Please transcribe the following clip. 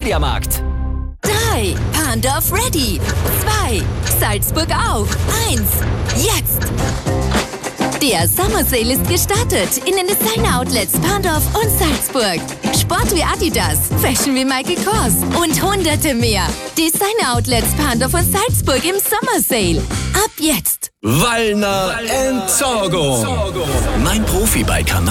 Mediamarkt. 3. Pandorf ready. 2. Salzburg auf. 1. Jetzt! Der Summer Sale ist gestartet in den Designer-Outlets Pandorf und Salzburg. Sport wie Adidas, Fashion wie Michael Kors und hunderte mehr. Designer-Outlets Pandorf und Salzburg im Summer Sale. Ab jetzt! Wallner Entsorgung. Mein Profi bei Kanal